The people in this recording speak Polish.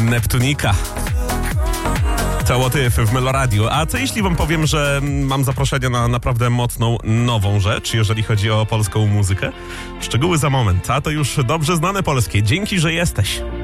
Neptunika. To Łotyf w Meloradiu. A co jeśli wam powiem, że mam zaproszenie na naprawdę mocną, nową rzecz, jeżeli chodzi o polską muzykę? Szczegóły za moment, a to już dobrze znane polskie. Dzięki, że jesteś.